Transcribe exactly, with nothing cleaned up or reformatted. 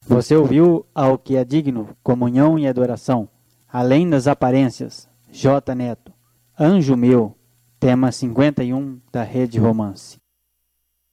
Você ouviu Ao que é digno, comunhão e adoração. Além das aparências, J. Neto. Anjo Meu, tema cinquenta e um da Rede Romance.